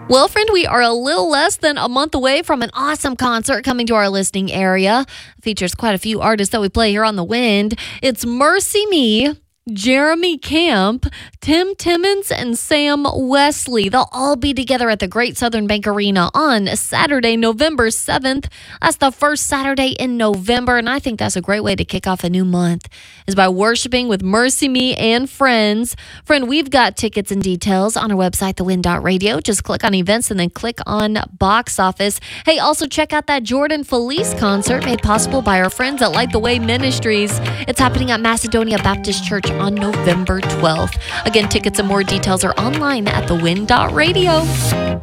Well, friend, we are a little less than a month away from an awesome concert coming to our listening area. It features quite a few artists that we play here on The Wind. It's Mercy Me, Jeremy Camp, Tim Timmons, and Sam Wesley. They'll all be together at the Great Southern Bank Arena on Saturday, November 7th. That's the first Saturday in November, and I think that's a great way to kick off a new month, is by worshiping with Mercy Me and friends. Friend, we've got tickets and details on our website, thewind.radio. Just click on events and then click on box office. Hey, also check out that Jordan Felice concert made possible by our friends at Light the Way Ministries. It's happening at Macedonia Baptist Church on November 12th. Again, tickets and more details are online at thewind.radio.